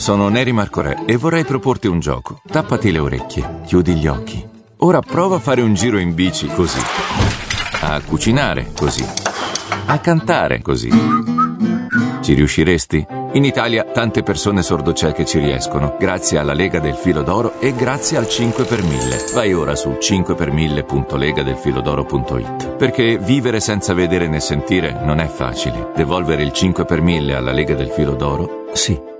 sono Neri Marcorè e vorrei proporti un gioco. Tappati le orecchie, chiudi gli occhi. Ora prova a fare un giro in bici così. A cucinare così. A cantare così. Ci riusciresti? In Italia tante persone sordocieche ci riescono, grazie alla Lega del Filo d'Oro e grazie al 5 per 1000. Vai ora su 5per1000.legadelfilodoro.it. Perché vivere senza vedere né sentire non è facile. Devolvere il 5 per 1000 alla Lega del Filo d'Oro? Sì.